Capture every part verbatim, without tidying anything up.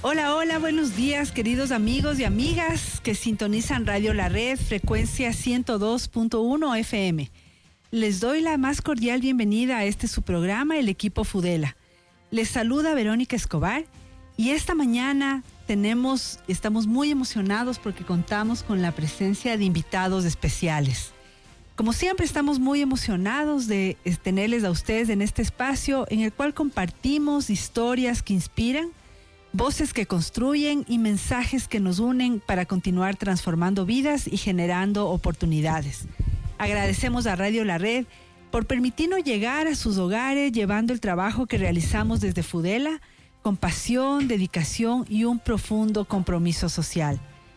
Hola, hola, buenos días, queridos amigos y amigas que sintonizan Radio La Red, frecuencia ciento dos punto uno F M. Les doy la más cordial bienvenida a este su programa, el equipo Fudela. Les saluda Verónica Escobar y esta mañana tenemos, estamos muy emocionados porque contamos con la presencia de invitados especiales. Como siempre, estamos muy emocionados de tenerles a ustedes en este espacio en el cual compartimos historias que inspiran, voces que construyen y mensajes que nos unen para continuar transformando vidas y generando oportunidades. Agradecemos a Radio La Red por permitirnos llegar a sus hogares llevando el trabajo que realizamos desde Fudela con pasión, dedicación y un profundo compromiso social.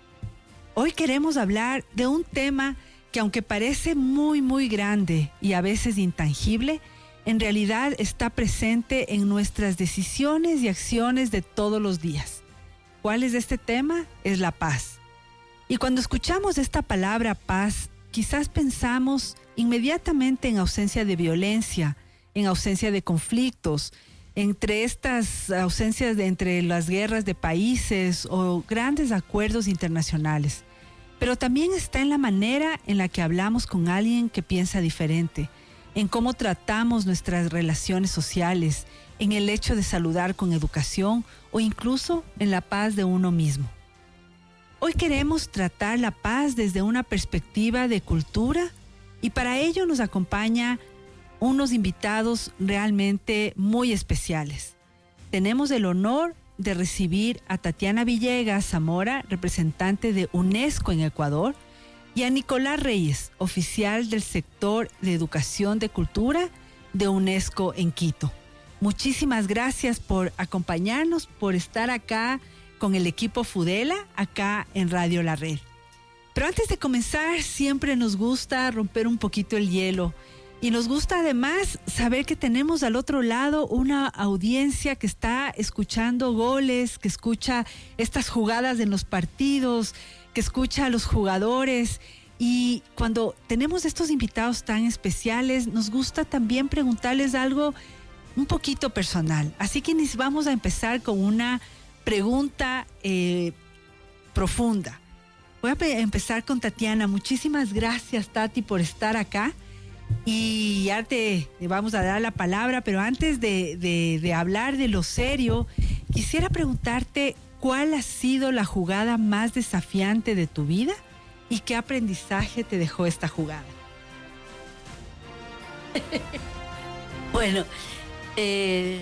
Hoy queremos hablar de un tema que, aunque parece muy, muy grande y a veces intangible, en realidad está presente en nuestras decisiones y acciones de todos los días. ¿Cuál es este tema? Es la paz. Y cuando escuchamos esta palabra paz, quizás pensamos inmediatamente en ausencia de violencia, en ausencia de conflictos, entre estas ausencias de entre las guerras de países o grandes acuerdos internacionales. Pero también está en la manera en la que hablamos con alguien que piensa diferente, en cómo tratamos nuestras relaciones sociales, en el hecho de saludar con educación o incluso en la paz de uno mismo. Hoy queremos tratar la paz desde una perspectiva de cultura y para ello nos acompaña unos invitados realmente muy especiales. Tenemos el honor de recibir a Tatiana Villegas Zamora, representante de UNESCO en Ecuador, y a Nicolás Reyes, oficial del sector de educación de cultura de UNESCO en Quito. Muchísimas gracias por acompañarnos, por estar acá con el equipo Fudela, acá en Radio La Red. Pero antes de comenzar, siempre nos gusta romper un poquito el hielo y nos gusta además saber que tenemos al otro lado una audiencia que está escuchando goles, que escucha estas jugadas en los partidos, que escucha a los jugadores. Y cuando tenemos estos invitados tan especiales, nos gusta también preguntarles algo un poquito personal. Así que vamos a empezar con una pregunta eh, profunda. Voy a pe- empezar con Tatiana. Muchísimas gracias, Tati, por estar acá. Y ya te vamos a dar la palabra, pero antes de, de, de hablar de lo serio, quisiera preguntarte cuál ha sido la jugada más desafiante de tu vida y qué aprendizaje te dejó esta jugada. Bueno, eh,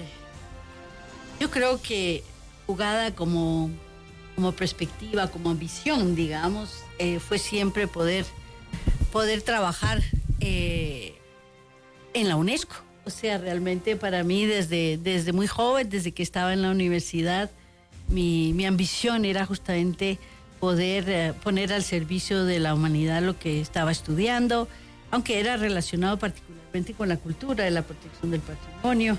yo creo que jugada como, como perspectiva, como ambición, digamos, eh, fue siempre poder, poder trabajar eh, en la UNESCO. O sea, realmente para mí desde, desde muy joven, desde que estaba en la universidad, mi, mi ambición era justamente poder eh, poner al servicio de la humanidad lo que estaba estudiando, aunque era relacionado particularmente con la cultura, de la protección del patrimonio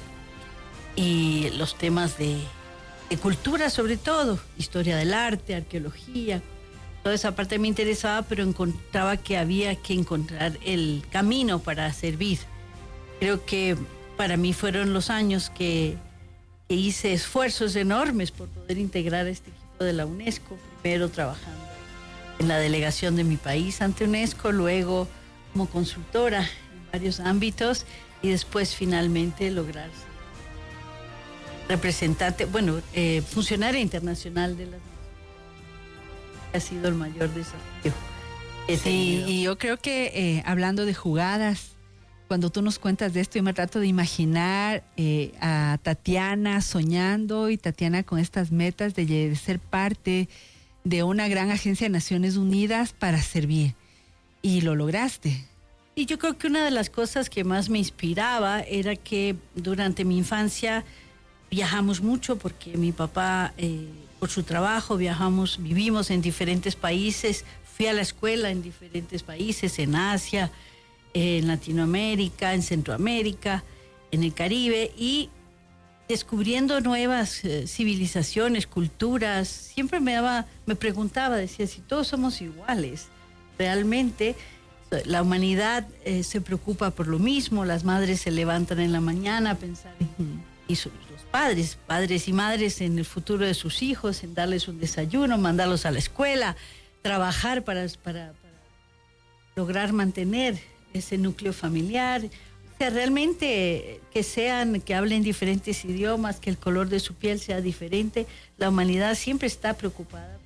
y los temas de, de cultura sobre todo, historia del arte, arqueología. Toda esa parte me interesaba, pero encontraba que había que encontrar el camino para servir. Creo que para mí fueron los años que, que hice esfuerzos enormes por poder integrar a este equipo de la UNESCO, primero trabajando en la delegación de mi país ante UNESCO, luego como consultora en varios ámbitos y después finalmente lograr ser representante, bueno, eh, funcionaria internacional de las Naciones. Ha sido el mayor desafío. Sí, y yo creo que eh, hablando de jugadas, cuando tú nos cuentas de esto, yo me trato de imaginar eh, a Tatiana soñando y Tatiana con estas metas de, de ser parte de una gran agencia de Naciones Unidas para servir. Y lo lograste. Y yo creo que una de las cosas que más me inspiraba era que durante mi infancia viajamos mucho porque mi papá, eh, por su trabajo, viajamos, vivimos en diferentes países. Fui a la escuela en diferentes países, en Asia, en Latinoamérica, en Centroamérica, en el Caribe, y descubriendo nuevas eh, civilizaciones, culturas, siempre me daba, me preguntaba, decía, si todos somos iguales, realmente la humanidad eh, se preocupa por lo mismo, las madres se levantan en la mañana a pensar en, y sus, los padres, padres y madres en el futuro de sus hijos, en darles un desayuno, mandarlos a la escuela, trabajar para, para, para lograr mantener ese núcleo familiar. O sea, realmente que sean, que hablen diferentes idiomas, que el color de su piel sea diferente. La humanidad siempre está preocupada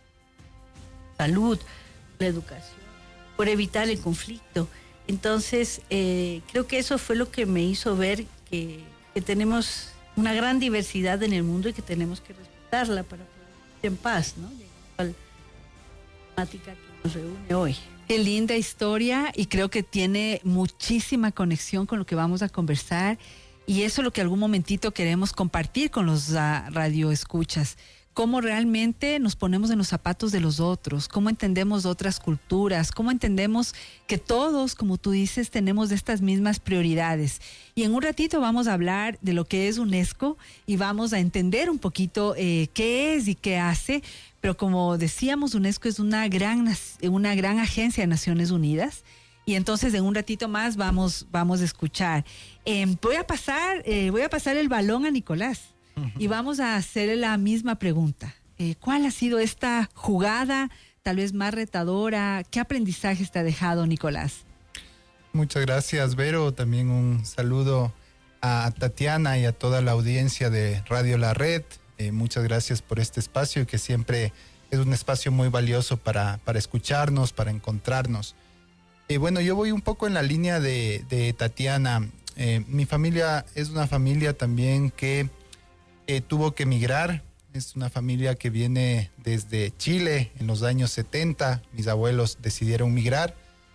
por la salud, por la educación, por evitar el conflicto. Entonces, eh, creo que eso fue lo que me hizo ver que, que tenemos una gran diversidad en el mundo y que tenemos que respetarla para poder vivir en paz, ¿no? Llegando a la temática que nos reúne hoy. Qué linda historia, y creo que tiene muchísima conexión con lo que vamos a conversar, y eso es lo que algún momentito queremos compartir con los uh, radioescuchas. Cómo realmente nos ponemos en los zapatos de los otros, cómo entendemos otras culturas, cómo entendemos que todos, como tú dices, tenemos estas mismas prioridades. Y en un ratito vamos a hablar de lo que es UNESCO y vamos a entender un poquito eh, qué es y qué hace. Pero como decíamos, UNESCO es una gran, una gran agencia de Naciones Unidas. Y entonces en un ratito más vamos, vamos a escuchar. Eh, voy a pasar, eh, voy a pasar el balón a Nicolás. Y vamos a hacerle la misma pregunta. Eh, ¿Cuál ha sido esta jugada, tal vez más retadora? ¿Qué aprendizajes te ha dejado, Nicolás? Muchas gracias, Vero. También un saludo a Tatiana y a toda la audiencia de Radio La Red. Eh, muchas gracias por este espacio, que siempre es un espacio muy valioso para, para escucharnos, para encontrarnos. Eh, bueno, yo voy un poco en la línea de, de Tatiana. Eh, mi familia es una familia también que Eh, tuvo que emigrar. Es una familia que viene desde Chile en los años setenta. Mis abuelos decidieron migrar.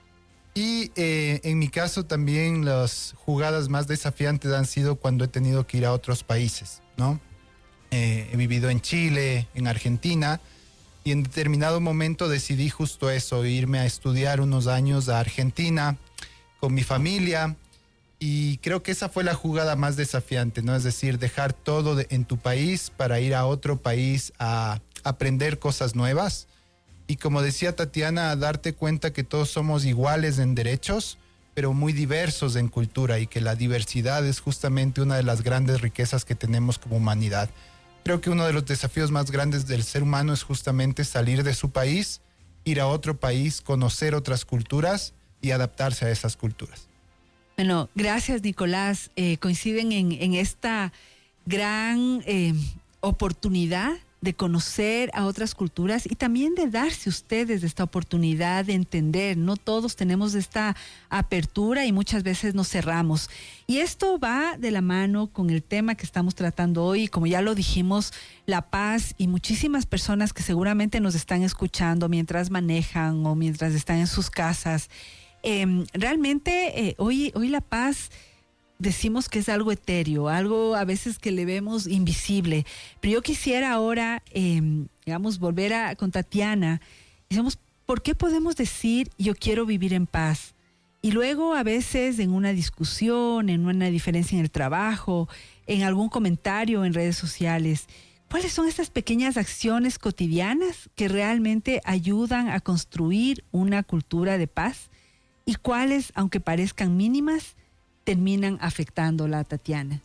Y eh, en mi caso también las jugadas más desafiantes han sido cuando he tenido que ir a otros países, ¿no? Eh, he vivido en Chile, en Argentina, y en determinado momento decidí justo eso, irme a estudiar unos años a Argentina con mi familia. Y creo que esa fue la jugada más desafiante, ¿no? Es decir, dejar todo de, en tu país para ir a otro país a aprender cosas nuevas. Y como decía Tatiana, darte cuenta que todos somos iguales en derechos, pero muy diversos en cultura, y que la diversidad es justamente una de las grandes riquezas que tenemos como humanidad. Creo que uno de los desafíos más grandes del ser humano es justamente salir de su país, ir a otro país, conocer otras culturas y adaptarse a esas culturas. Bueno, gracias, Nicolás. Eh, coinciden en, en esta gran eh, oportunidad de conocer a otras culturas y también de darse ustedes esta oportunidad de entender. No todos tenemos esta apertura y muchas veces nos cerramos. Y esto va de la mano con el tema que estamos tratando hoy, como ya lo dijimos, la paz, y muchísimas personas que seguramente nos están escuchando mientras manejan o mientras están en sus casas. Eh, realmente eh, hoy, hoy la paz decimos que es algo etéreo, algo a veces que le vemos invisible, pero yo quisiera ahora, eh, digamos, volver a, con Tatiana, digamos, ¿por qué podemos decir yo quiero vivir en paz? Y luego a veces en una discusión, en una diferencia en el trabajo, en algún comentario en redes sociales, ¿cuáles son estas pequeñas acciones cotidianas que realmente ayudan a construir una cultura de paz? ¿Y cuáles, aunque parezcan mínimas, terminan afectándola, Tatiana?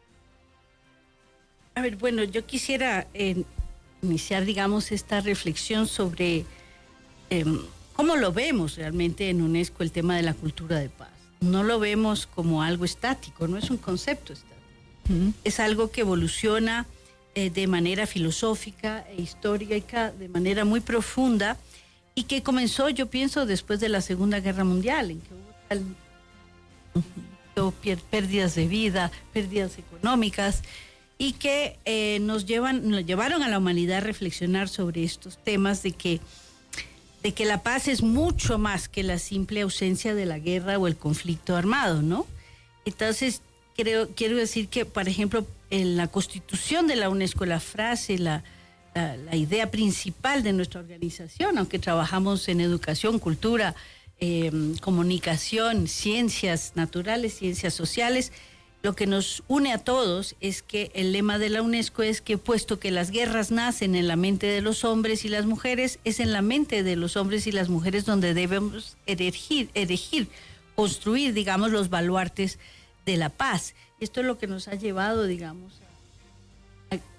A ver, bueno, yo quisiera eh, iniciar, digamos, esta reflexión sobre eh, cómo lo vemos realmente en UNESCO el tema de la cultura de paz. No lo vemos como algo estático, no es un concepto estático. Uh-huh. Es algo que evoluciona eh, de manera filosófica e histórica, de manera muy profunda, y que comenzó, yo pienso, después de la Segunda Guerra Mundial, en que hubo tal, uh-huh. pérdidas de vida, pérdidas económicas, y que eh, nos llevan, nos llevaron a la humanidad a reflexionar sobre estos temas de que, de que la paz es mucho más que la simple ausencia de la guerra o el conflicto armado, ¿no? Entonces, creo, quiero decir que, por ejemplo, en la Constitución de la UNESCO, la frase, la La, la idea principal de nuestra organización, aunque trabajamos en educación, cultura, eh, comunicación, ciencias naturales, ciencias sociales, lo que nos une a todos es que el lema de la UNESCO es que, puesto que las guerras nacen en la mente de los hombres y las mujeres, es en la mente de los hombres y las mujeres donde debemos erigir, erigir construir, digamos, los baluartes de la paz. Esto es lo que nos ha llevado, digamos,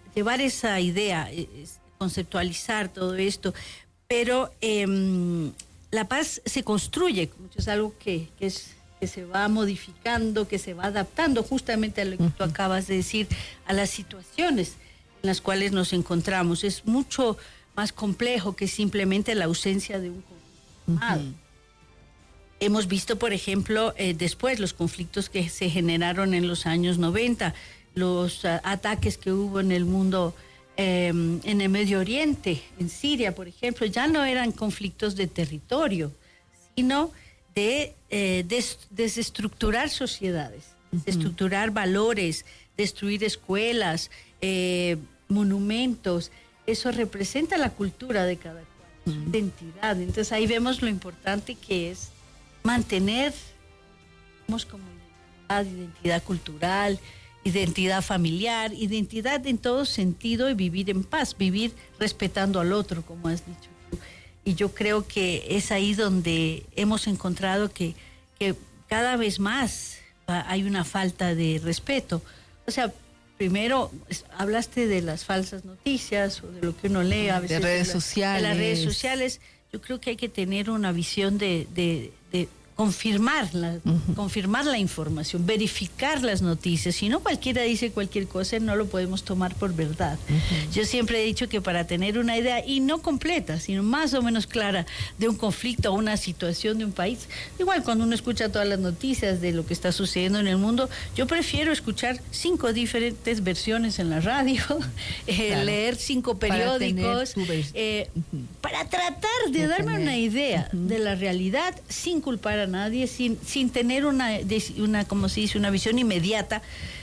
llevar esa idea, es, conceptualizar todo esto, pero eh, la paz se construye, es algo que, que, es, que se va modificando, que se va adaptando justamente a lo que uh-huh. tú acabas de decir, a las situaciones en las cuales nos encontramos. Es mucho más complejo que simplemente la ausencia de un conflicto armado. Uh-huh. Hemos visto, por ejemplo, eh, después los conflictos que se generaron en los años noventa, los uh, ataques que hubo en el mundo, eh, en el Medio Oriente, en Siria, por ejemplo, ya no eran conflictos de territorio, sino de eh, des, desestructurar sociedades, uh-huh. desestructurar valores, destruir escuelas, eh, monumentos. Eso representa la cultura de cada cual, uh-huh. identidad. Entonces ahí vemos lo importante que es mantener como identidad, identidad cultural, identidad familiar, identidad en todo sentido y vivir en paz, vivir respetando al otro, como has dicho tú. Y yo creo que es ahí donde hemos encontrado que, que cada vez más hay una falta de respeto. O sea, primero hablaste de las falsas noticias o de lo que uno lee a veces de redes de la, sociales. De las redes sociales. Yo creo que hay que tener una visión de, de, de confirmar la, uh-huh. confirmar la información, verificar las noticias. Si no, cualquiera dice cualquier cosa, no lo podemos tomar por verdad. Uh-huh. Yo siempre he dicho que para tener una idea, y no completa, sino más o menos clara, de un conflicto o una situación de un país, igual cuando uno escucha todas las noticias de lo que está sucediendo en el mundo, yo prefiero escuchar cinco diferentes versiones en la radio, eh, claro. leer cinco periódicos, para, eh, uh-huh. para tratar de, de darme tener. una idea uh-huh. de la realidad sin culpar a nadie, sin, sin tener una, una, como se dice, una visión inmediata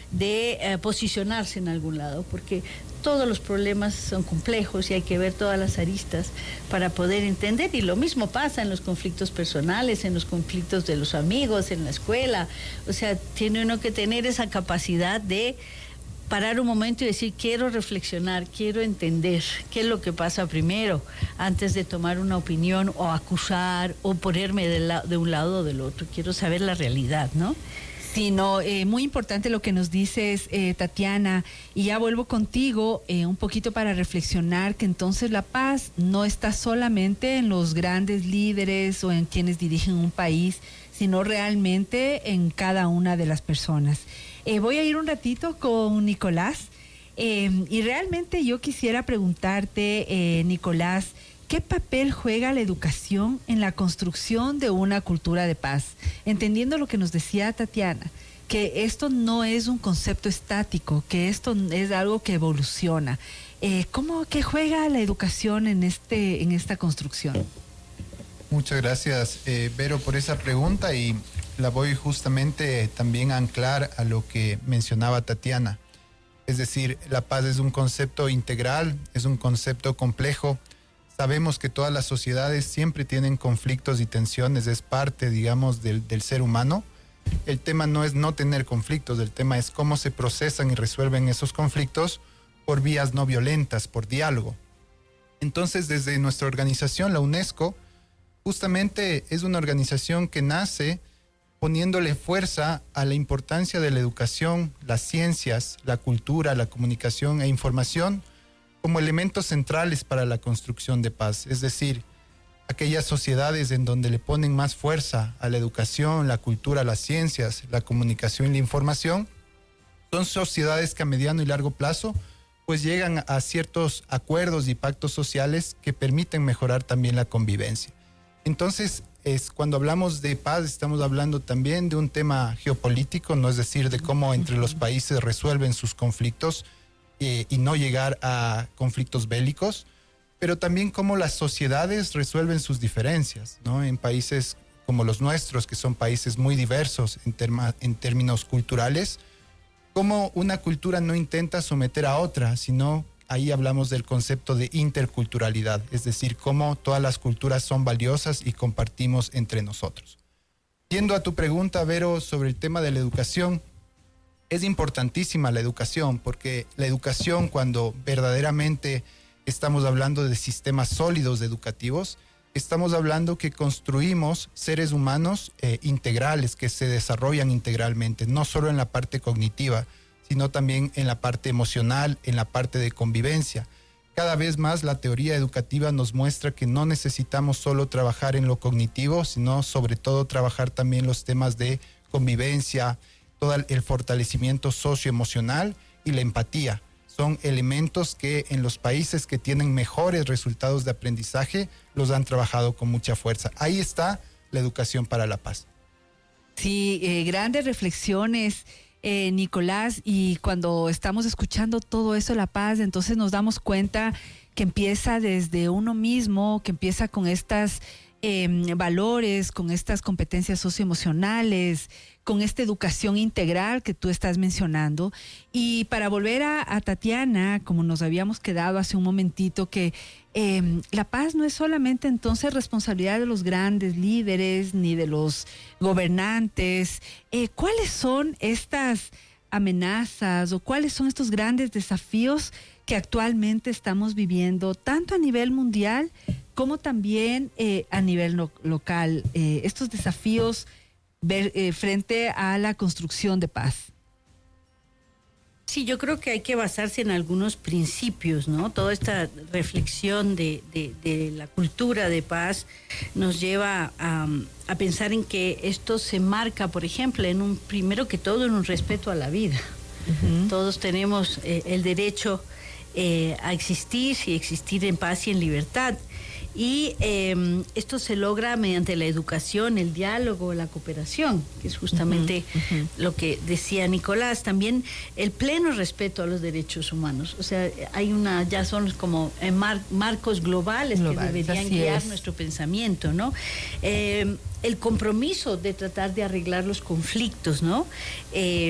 de eh, posicionarse en algún lado, porque todos los problemas son complejos y hay que ver todas las aristas para poder entender, y lo mismo pasa en los conflictos personales, en los conflictos de los amigos, en la escuela. O sea, tiene uno que tener esa capacidad de parar un momento y decir, quiero reflexionar, quiero entender qué es lo que pasa primero, antes de tomar una opinión o acusar o ponerme de, la, de un lado o del otro. Quiero saber la realidad, ¿no? Sí, no, eh, muy importante lo que nos dices, eh, Tatiana, y ya vuelvo contigo eh, un poquito para reflexionar que entonces la paz no está solamente en los grandes líderes o en quienes dirigen un país, sino realmente en cada una de las personas. Eh, voy a ir un ratito con Nicolás eh, y realmente yo quisiera preguntarte, eh, Nicolás, ¿qué papel juega la educación en la construcción de una cultura de paz? Entendiendo lo que nos decía Tatiana, que esto no es un concepto estático, que esto es algo que evoluciona. Eh, ¿Cómo que juega la educación en, este, en esta construcción? Muchas gracias, eh, Vero, por esa pregunta, y la voy justamente también a anclar a lo que mencionaba Tatiana. Es decir, la paz es un concepto integral, es un concepto complejo. Sabemos que todas las sociedades siempre tienen conflictos y tensiones, es parte, digamos, del, del ser humano. El tema no es no tener conflictos, el tema es cómo se procesan y resuelven esos conflictos por vías no violentas, por diálogo. Entonces, desde nuestra organización, la UNESCO, justamente es una organización que nace poniéndole fuerza a la importancia de la educación, las ciencias, la cultura, la comunicación e información como elementos centrales para la construcción de paz. Es decir, aquellas sociedades en donde le ponen más fuerza a la educación, la cultura, las ciencias, la comunicación y la información, son sociedades que a mediano y largo plazo pues llegan a ciertos acuerdos y pactos sociales que permiten mejorar también la convivencia. Entonces, es, cuando hablamos de paz, estamos hablando también de un tema geopolítico, ¿no? Es decir, de cómo entre los países resuelven sus conflictos eh, y no llegar a conflictos bélicos, pero también cómo las sociedades resuelven sus diferencias, ¿no? En países como los nuestros, que son países muy diversos en, terma, en términos culturales, cómo una cultura no intenta someter a otra, sino ahí hablamos del concepto de interculturalidad, es decir, cómo todas las culturas son valiosas y compartimos entre nosotros. Yendo a tu pregunta, Vero, sobre el tema de la educación, es importantísima la educación, porque la educación, cuando verdaderamente estamos hablando de sistemas sólidos educativos, estamos hablando que construimos seres humanos eh, integrales, que se desarrollan integralmente, no solo en la parte cognitiva, sino también en la parte emocional, en la parte de convivencia. Cada vez más la teoría educativa nos muestra que no necesitamos solo trabajar en lo cognitivo, sino sobre todo trabajar también los temas de convivencia, todo el fortalecimiento socioemocional y la empatía. Son elementos que en los países que tienen mejores resultados de aprendizaje los han trabajado con mucha fuerza. Ahí está la educación para la paz. Sí, eh, grandes reflexiones, eh, Nicolás, y cuando estamos escuchando todo eso de la paz, entonces nos damos cuenta que empieza desde uno mismo, que empieza con estas eh, valores, con estas competencias socioemocionales, con esta educación integral que tú estás mencionando. Y para volver a, a Tatiana, como nos habíamos quedado hace un momentito, que eh, la paz no es solamente entonces responsabilidad de los grandes líderes ni de los gobernantes. Eh, ¿Cuáles son estas amenazas o cuáles son estos grandes desafíos que actualmente estamos viviendo, tanto a nivel mundial como también eh, a nivel lo- local? Eh, estos desafíos ver, eh, frente a la construcción de paz. Sí, yo creo que hay que basarse en algunos principios, ¿no? Toda esta reflexión de, de, de la cultura de paz nos lleva a, a pensar en que esto se marca, por ejemplo, en un primero que todo en un respeto a la vida. Uh-huh. Todos tenemos eh, el derecho eh, a existir y existir en paz y en libertad. Y eh, esto se logra mediante la educación, el diálogo, la cooperación, que es justamente uh-huh, uh-huh. lo que decía Nicolás. También el pleno respeto a los derechos humanos. O sea, hay una, ya son como mar, marcos globales, globales que deberían guiar es. nuestro pensamiento, ¿no? Eh, el compromiso de tratar de arreglar los conflictos, ¿no? Eh,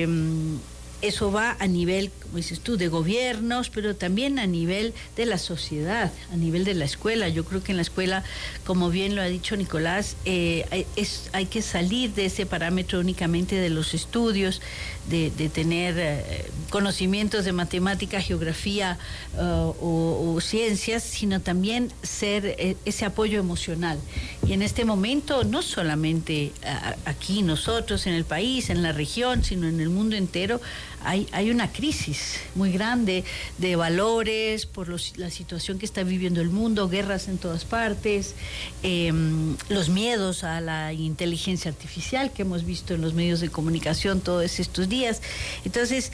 Eso va a nivel, como dices tú, de gobiernos, pero también a nivel de la sociedad, a nivel de la escuela. Yo creo que en la escuela, como bien lo ha dicho Nicolás, eh, es, hay que salir de ese parámetro únicamente de los estudios, de, de tener eh, conocimientos de matemática, geografía uh, o, o ciencias, sino también ser eh, ese apoyo emocional. Y en este momento, no solamente a, aquí nosotros, en el país, en la región, sino en el mundo entero, Hay, hay una crisis muy grande de valores por los, la situación que está viviendo el mundo, guerras en todas partes, eh, los miedos a la inteligencia artificial que hemos visto en los medios de comunicación todos estos días. Entonces,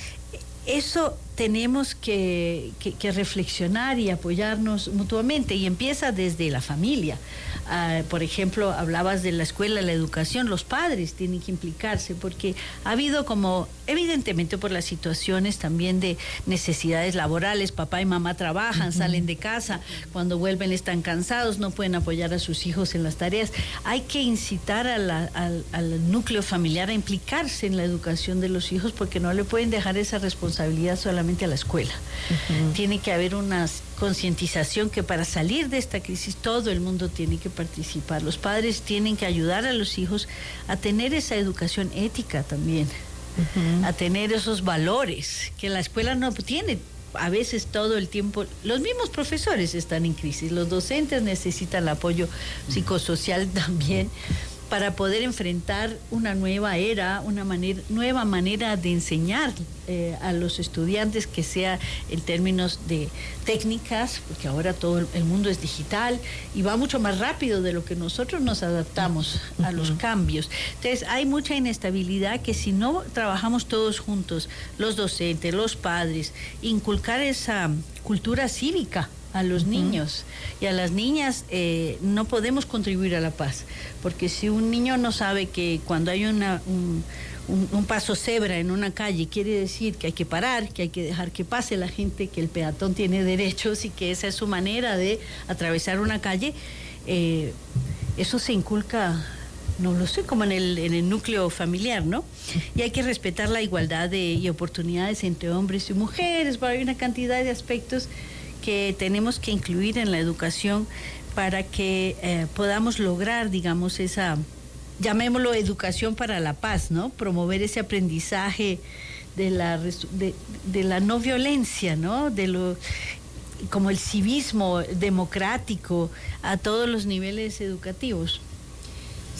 eso tenemos que, que, que reflexionar y apoyarnos mutuamente, y empieza desde la familia. Uh, por ejemplo, hablabas de la escuela, la educación, los padres tienen que implicarse, porque ha habido como, evidentemente por las situaciones también de necesidades laborales, papá y mamá trabajan, uh-huh. salen de casa, cuando vuelven están cansados, no pueden apoyar a sus hijos en las tareas. Hay que incitar a la, al, al núcleo familiar a implicarse en la educación de los hijos, porque no le pueden dejar esa responsabilidad solamente a la escuela. Uh-huh. Tiene que haber una concientización que para salir de esta crisis todo el mundo tiene que participar. Los padres tienen que ayudar a los hijos a tener esa educación ética también, uh-huh. a tener esos valores que la escuela no tiene. A veces todo el tiempo, los mismos profesores están en crisis, los docentes necesitan apoyo psicosocial también, para poder enfrentar una nueva era, una manera, nueva manera de enseñar eh, a los estudiantes, que sea en términos de técnicas, porque ahora todo el mundo es digital y va mucho más rápido de lo que nosotros nos adaptamos a los cambios. Entonces hay mucha inestabilidad que si no trabajamos todos juntos, los docentes, los padres, inculcar esa cultura cívica a los uh-huh. niños y a las niñas, eh, no podemos contribuir a la paz, porque si un niño no sabe que cuando hay una, un, un, un paso cebra en una calle quiere decir que hay que parar, que hay que dejar que pase la gente, que el peatón tiene derechos y que esa es su manera de atravesar una calle, eh, eso se inculca, no lo sé, como en el, en el núcleo familiar, ¿no? Y hay que respetar la igualdad de, y oportunidades entre hombres y mujeres. Bueno, hay una cantidad de aspectos que tenemos que incluir en la educación para que eh, podamos lograr, digamos, esa, llamémoslo educación para la paz, ¿no? Promover ese aprendizaje de la, de, de la no violencia, ¿no? De lo, como el civismo democrático a todos los niveles educativos.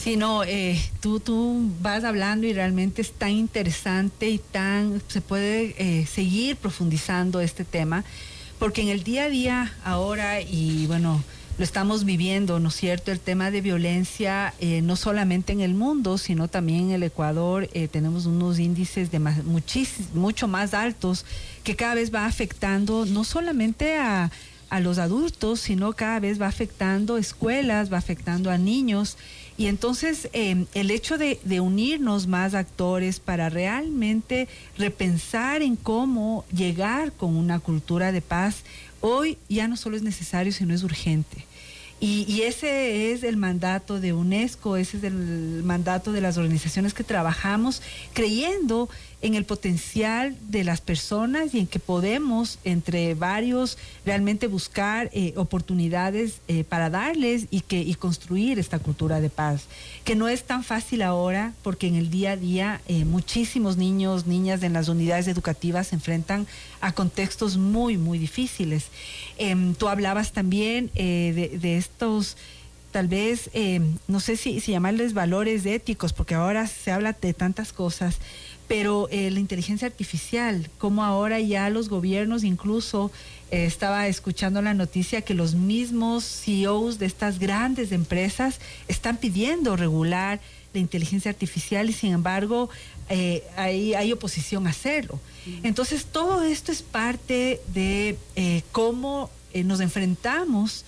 Sí, no, eh, tú, tú vas hablando y realmente es tan interesante y tan, se puede eh, seguir profundizando este tema, porque en el día a día ahora, y bueno, lo estamos viviendo, ¿no es cierto? El tema de violencia, eh, no solamente en el mundo, sino también en el Ecuador, eh, tenemos unos índices de más, muchis, mucho más altos, que cada vez va afectando no solamente a, a los adultos, sino cada vez va afectando escuelas, va afectando a niños. Y entonces eh, el hecho de, de unirnos más actores para realmente repensar en cómo llegar con una cultura de paz, hoy ya no solo es necesario, sino es urgente. Y, y ese es el mandato de UNESCO, ese es el mandato de las organizaciones que trabajamos, creyendo en el potencial de las personas y en que podemos, entre varios, realmente buscar eh, oportunidades eh, para darles y, que, y construir esta cultura de paz, que no es tan fácil ahora, porque en el día a día eh, muchísimos niños, niñas en las unidades educativas se enfrentan a contextos muy, muy difíciles. Eh, tú hablabas también eh, de, de estos, tal vez, eh, no sé si, si llamarles valores éticos, porque ahora se habla de tantas cosas, pero eh, la inteligencia artificial, como ahora ya los gobiernos, incluso eh, estaba escuchando la noticia que los mismos C E Os de estas grandes empresas están pidiendo regular la inteligencia artificial y sin embargo eh, hay, hay oposición a hacerlo. Entonces todo esto es parte de eh, cómo eh, nos enfrentamos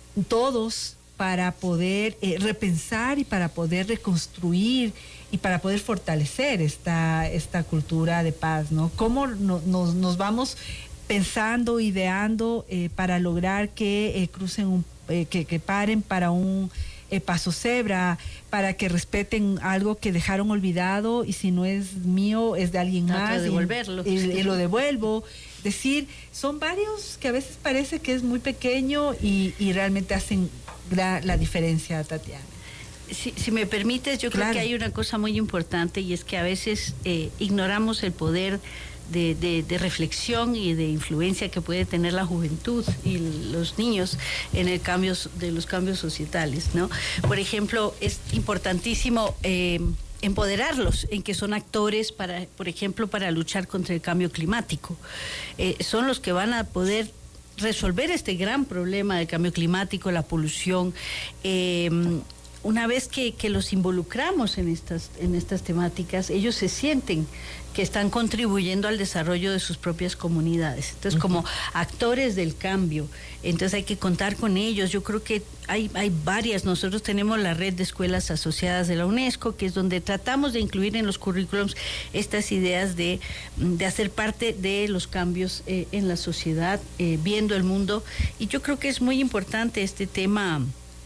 todos para poder eh, repensar y para poder reconstruir y para poder fortalecer esta, esta cultura de paz, ¿no? Cómo no, nos, nos vamos pensando, ideando eh, para lograr que eh, crucen, un, eh, que, que paren para un eh, paso cebra, para que respeten algo que dejaron olvidado y si no es mío es de alguien Trato más de devolverlo. Y, y, y lo devuelvo. Es decir, son varios que a veces parece que es muy pequeño y, y realmente hacen la, la diferencia, Tatiana. Si, si me permites, yo Claro. creo que hay una cosa muy importante y es que a veces eh, ignoramos el poder de, de, de reflexión y de influencia que puede tener la juventud y los niños en el cambio de los cambios societales, ¿no? Por ejemplo, es importantísimo eh, empoderarlos en que son actores para, por ejemplo, para luchar contra el cambio climático. Eh, son los que van a poder resolver este gran problema del cambio climático, la polución. Eh, Una vez que, que los involucramos en estas, en estas temáticas, ellos se sienten que están contribuyendo al desarrollo de sus propias comunidades. Entonces, como actores del cambio, entonces hay que contar con ellos. Yo creo que hay, hay varias. Nosotros tenemos la red de escuelas asociadas de la UNESCO, que es donde tratamos de incluir en los currículums estas ideas de, de hacer parte de los cambios eh, en la sociedad, eh, viendo el mundo. Y yo creo que es muy importante este tema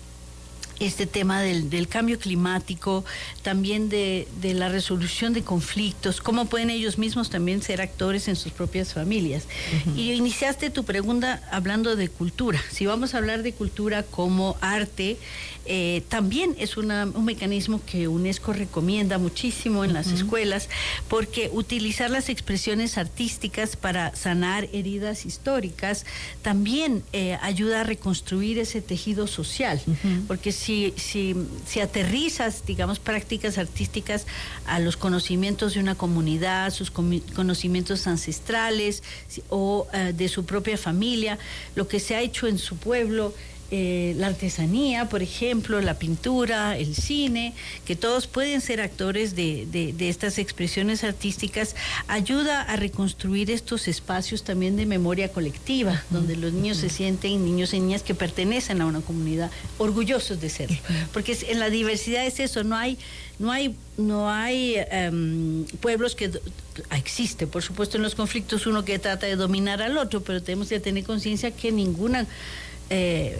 este tema del, del cambio climático, también de, de la resolución de conflictos, cómo pueden ellos mismos también ser actores en sus propias familias. Uh-huh. Y iniciaste tu pregunta hablando de cultura. Si vamos a hablar de cultura como arte, eh, también es una, un mecanismo que UNESCO recomienda muchísimo en las uh-huh. escuelas, porque utilizar las expresiones artísticas para sanar heridas históricas también eh, ayuda a reconstruir ese tejido social, uh-huh. porque si Si, si, si aterrizas, digamos, prácticas artísticas a los conocimientos de una comunidad, sus conocimientos ancestrales si, o uh, de su propia familia, lo que se ha hecho en su pueblo, eh, la artesanía, por ejemplo, la pintura, el cine, que todos pueden ser actores de, de, de estas expresiones artísticas, ayuda a reconstruir estos espacios también de memoria colectiva, uh-huh. donde los niños uh-huh. se sienten, niños y niñas que pertenecen a una comunidad, orgullosos de serlo, uh-huh. porque es, en la diversidad es eso, no hay, no hay, no hay um, pueblos que existe, por supuesto, en los conflictos uno que trata de dominar al otro, pero tenemos que tener conciencia que ninguna eh,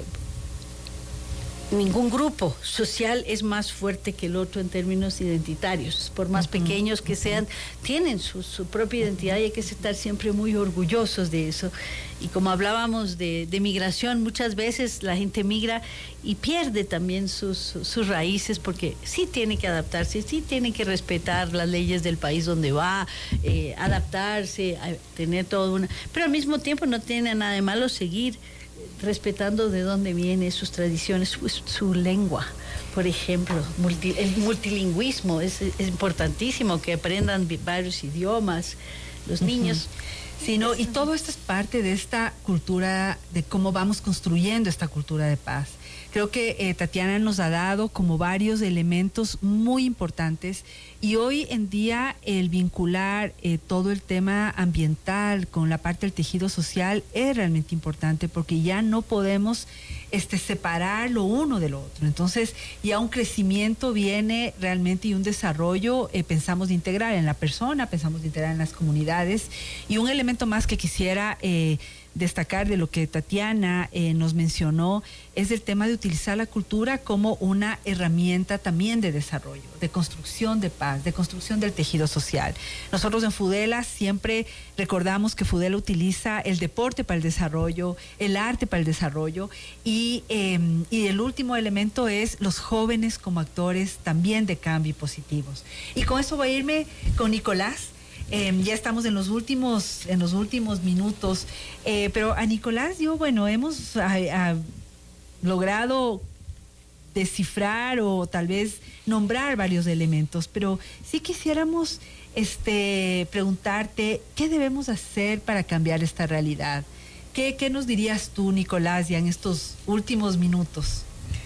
ningún grupo social es más fuerte que el otro en términos identitarios, por más uh-huh, pequeños que uh-huh. sean, tienen su, su propia identidad y hay que estar siempre muy orgullosos de eso. Y como hablábamos de, de migración, muchas veces la gente migra y pierde también sus, sus raíces porque sí tiene que adaptarse, sí tiene que respetar las leyes del país donde va, eh, adaptarse, a tener todo una... Pero al mismo tiempo no tiene nada de malo seguir respetando de dónde viene, sus tradiciones, su, su lengua. Por ejemplo, multi, el multilingüismo es, es importantísimo, que aprendan varios idiomas los niños. Uh-huh. Sí, no, y todo esto es parte de esta cultura, de cómo vamos construyendo esta cultura de paz. Creo que eh, Tatiana nos ha dado como varios elementos muy importantes, y hoy en día el vincular eh, todo el tema ambiental con la parte del tejido social es realmente importante, porque ya no podemos este, separar lo uno de lo otro. Entonces ya un crecimiento viene realmente, y un desarrollo eh, pensamos de integrar en la persona, pensamos de integrar en las comunidades. Y un elemento más que quisiera eh, destacar de lo que Tatiana eh, nos mencionó es el tema de utilizar la cultura como una herramienta también de desarrollo, de construcción de paz, de construcción del tejido social. Nosotros en Fudela siempre recordamos que Fudela utiliza el deporte para el desarrollo, el arte para el desarrollo, y, eh, y el último elemento es los jóvenes como actores también de cambio y positivos. Y con eso voy a irme con Nicolás. Eh, ya estamos en los últimos, en los últimos minutos, eh, pero a Nicolás, yo, bueno, hemos a, a, logrado descifrar o tal vez nombrar varios elementos, pero sí quisiéramos este, preguntarte qué debemos hacer para cambiar esta realidad. ¿Qué, qué nos dirías tú, Nicolás, ya en estos últimos minutos?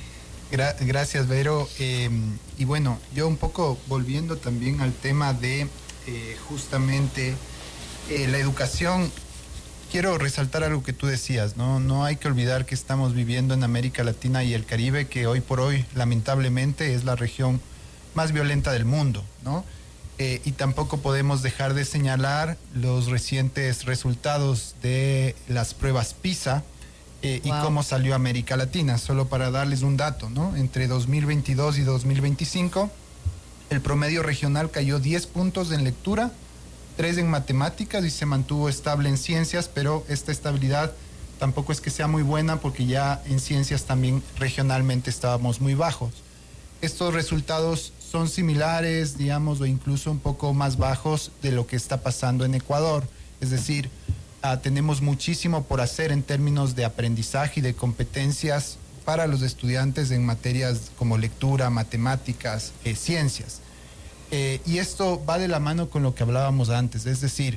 Gra- gracias, Vero. Eh, y bueno, yo un poco volviendo también al tema de Eh, justamente eh, la educación, quiero resaltar algo que tú decías, ¿no? No hay que olvidar que estamos viviendo en América Latina y el Caribe, que hoy por hoy lamentablemente es la región más violenta del mundo, ¿no? Eh, y tampoco podemos dejar de señalar los recientes resultados de las pruebas PISA eh, wow. y cómo salió América Latina. Solo para darles un dato, ¿no? Entre dos mil veintidós y dos mil veinticinco el promedio regional cayó diez puntos en lectura, tres en matemáticas, y se mantuvo estable en ciencias, pero esta estabilidad tampoco es que sea muy buena, porque ya en ciencias también regionalmente estábamos muy bajos. Estos resultados son similares, digamos, o incluso un poco más bajos de lo que está pasando en Ecuador. Es decir, uh, tenemos muchísimo por hacer en términos de aprendizaje y de competencias para los estudiantes en materias como lectura, matemáticas, eh, ciencias. Eh, y esto va de la mano con lo que hablábamos antes, es decir,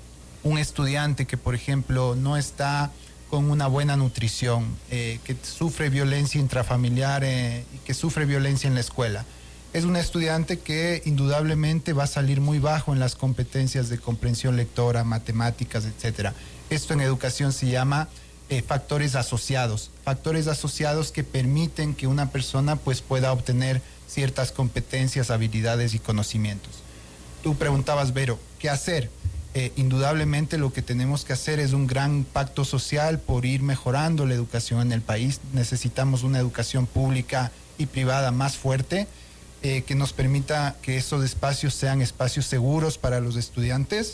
un estudiante que, por ejemplo, no está con una buena nutrición, eh, que sufre violencia intrafamiliar eh, y que sufre violencia en la escuela, es un estudiante que indudablemente va a salir muy bajo en las competencias de comprensión lectora, matemáticas, etcétera. Esto en educación se llama Eh, factores asociados, factores asociados que permiten que una persona pues pueda obtener ciertas competencias, habilidades y conocimientos. Tú preguntabas, Vero, ¿qué hacer? Eh, indudablemente lo que tenemos que hacer es un gran pacto social por ir mejorando la educación en el país. Necesitamos una educación pública y privada más fuerte, eh, que nos permita que esos espacios sean espacios seguros para los estudiantes,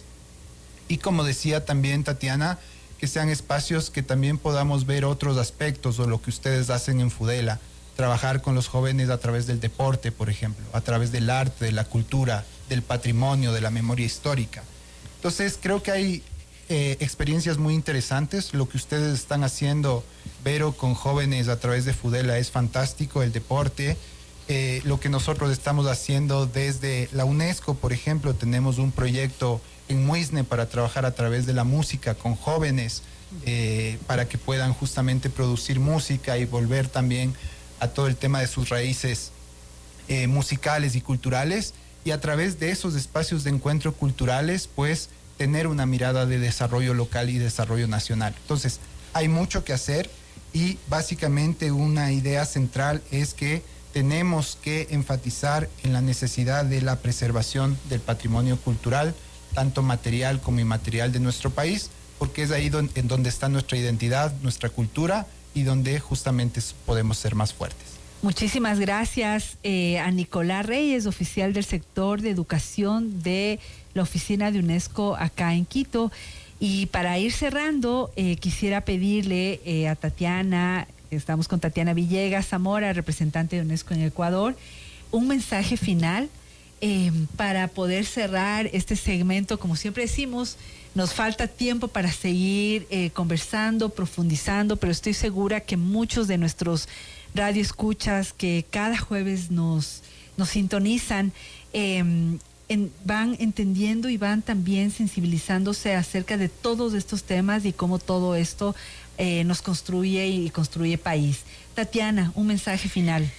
y como decía también Tatiana, que sean espacios que también podamos ver otros aspectos, o lo que ustedes hacen en Fudela, trabajar con los jóvenes a través del deporte, por ejemplo, a través del arte, de la cultura, del patrimonio, de la memoria histórica. Entonces, creo que hay eh, experiencias muy interesantes. Lo que ustedes están haciendo, Vero, con jóvenes a través de Fudela es fantástico, el deporte. Eh, lo que nosotros estamos haciendo desde la UNESCO, por ejemplo, tenemos un proyecto en Muisne para trabajar a través de la música con jóvenes, eh, para que puedan justamente producir música y volver también a todo el tema de sus raíces eh, musicales y culturales, y a través de esos espacios de encuentro culturales pues tener una mirada de desarrollo local y desarrollo nacional. Entonces hay mucho que hacer, y básicamente una idea central es que tenemos que enfatizar en la necesidad de la preservación del patrimonio cultural, tanto material como inmaterial de nuestro país, porque es ahí don, en donde está nuestra identidad, nuestra cultura, y donde justamente podemos ser más fuertes. Muchísimas gracias eh, a Nicolás Reyes, oficial del sector de educación de la oficina de UNESCO acá en Quito. Y para ir cerrando, eh, quisiera pedirle eh, a Tatiana, estamos con Tatiana Villegas Zamora, representante de UNESCO en Ecuador, un mensaje final eh, para poder cerrar este segmento, como siempre decimos, nos falta tiempo para seguir eh, conversando, profundizando, pero estoy segura que muchos de nuestros radioescuchas que cada jueves nos, nos sintonizan, eh, en, van entendiendo y van también sensibilizándose acerca de todos estos temas y cómo todo esto eh, nos construye y construye país. Tatiana, un mensaje final.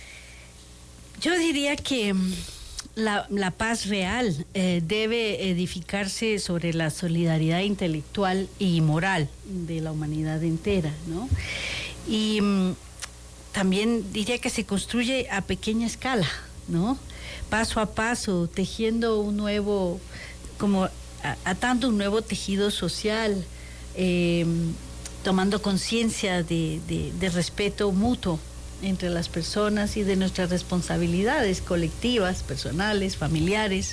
Yo diría que la, la paz real eh, debe edificarse sobre la solidaridad intelectual y moral de la humanidad entera, ¿no? Y mm, también diría que se construye a pequeña escala, ¿no? Paso a paso, tejiendo un nuevo, como atando un nuevo tejido social, eh, tomando conciencia de, de, de respeto mutuo entre las personas y de nuestras responsabilidades colectivas, personales, familiares,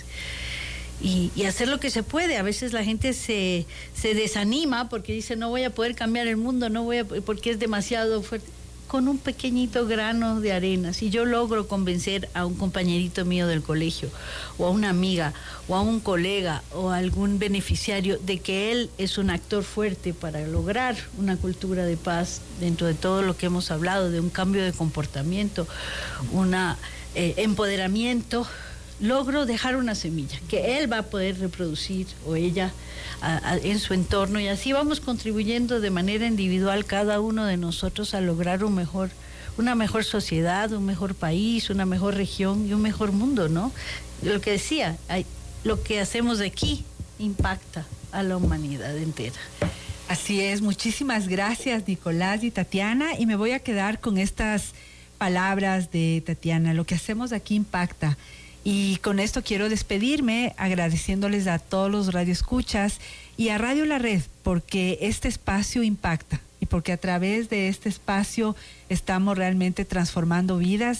y, y hacer lo que se puede. A veces la gente se, se desanima porque dice no voy a poder cambiar el mundo, no voy a, porque es demasiado fuerte. Con un pequeñito grano de arena, si yo logro convencer a un compañerito mío del colegio, o a una amiga, o a un colega, o a algún beneficiario, de que él es un actor fuerte para lograr una cultura de paz dentro de todo lo que hemos hablado, de un cambio de comportamiento, un eh, empoderamiento, logro dejar una semilla que él va a poder reproducir, o ella, a, a, en su entorno, y así vamos contribuyendo de manera individual cada uno de nosotros a lograr un mejor, una mejor sociedad, un mejor país, una mejor región y un mejor mundo, ¿no? Lo que decía, hay, lo que hacemos de aquí impacta a la humanidad entera. Así es, muchísimas gracias Nicolás y Tatiana, y me voy a quedar con estas palabras de Tatiana. Lo que hacemos aquí impacta. Y con esto quiero despedirme agradeciéndoles a todos los radioescuchas y a Radio La Red, porque este espacio impacta y porque a través de este espacio estamos realmente transformando vidas